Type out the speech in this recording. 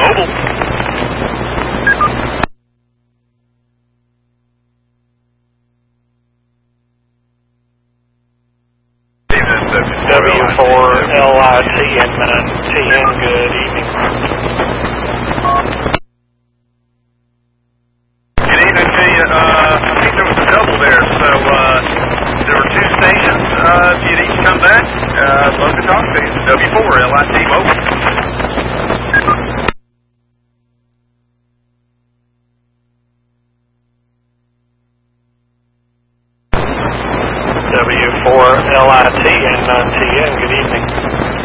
Mobile. W4LIT and 9TN, good evening. Good evening to you. I think there was a double there, so there were two stations. If you'd each come back, I'd love to talk to you. W4LIT Mobile. W4LIT and 9TN, good evening.